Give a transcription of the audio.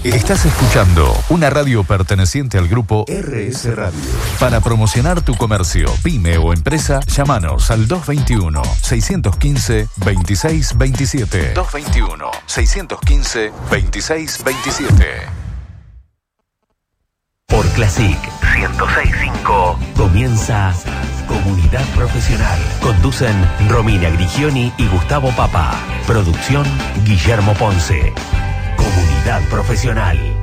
Estás escuchando una radio perteneciente al grupo RS Radio. Para promocionar tu comercio, pyme o empresa, llámanos al 221-615-2627. 221-615-2627. Por Classic 106.5 comienza Comunidad Profesional. Conducen Romina Grigioni y Gustavo Papa. Producción Guillermo Ponce. Comunidad Profesional.